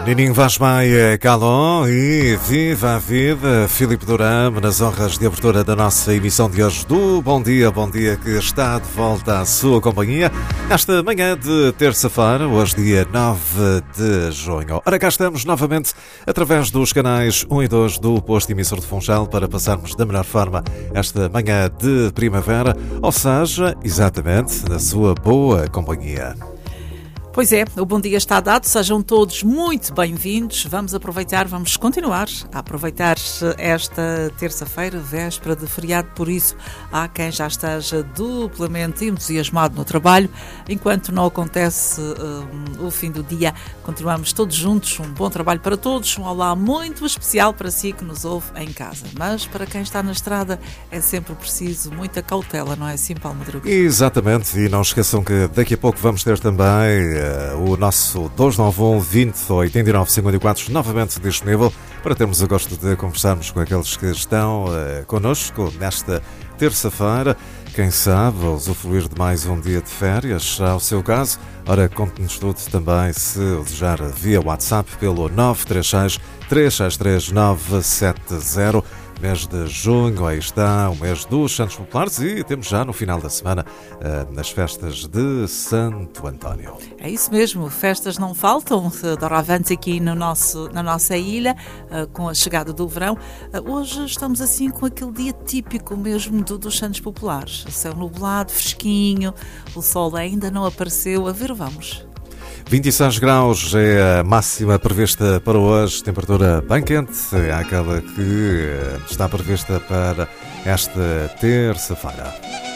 Nininho Vaz Maia, Calon e Viva a Vida, Filipe Durão, nas honras de abertura da nossa emissão de hoje do Bom Dia, que está de volta à sua companhia esta manhã de terça-feira, hoje dia 9 de junho. Ora, cá estamos novamente através dos canais 1 e 2 do posto emissor de Funchal para passarmos da melhor forma esta manhã de primavera, ou seja, exatamente na sua boa companhia. Pois é, o bom dia está dado, sejam todos muito bem-vindos. Vamos continuar a aproveitar esta terça-feira, véspera de feriado, por isso há quem já esteja duplamente entusiasmado no trabalho. Enquanto não acontece o fim do dia, continuamos todos juntos, um bom trabalho para todos, um olá muito especial para si que nos ouve em casa. Mas para quem está na estrada é sempre preciso muita cautela, não é assim, Paulo Madruga? Exatamente, e não esqueçam que daqui a pouco vamos ter também o nosso 291 20 89 54 novamente disponível para termos o gosto de conversarmos com aqueles que estão connosco nesta terça-feira. Quem sabe usufruir de mais um dia de férias, será o seu caso? Ora, conte-nos tudo também, se o desejar, via WhatsApp pelo 936 363 970. Mês de junho, aí está o mês dos Santos Populares e temos já no final da semana nas festas de Santo António. É isso mesmo, festas não faltam, doravante aqui na nossa ilha, com a chegada do verão. Hoje estamos assim com aquele dia típico mesmo dos Santos Populares, céu nublado, fresquinho, o sol ainda não apareceu, a ver vamos. 26 graus é a máxima prevista para hoje, temperatura bem quente, é aquela que está prevista para esta terça-feira.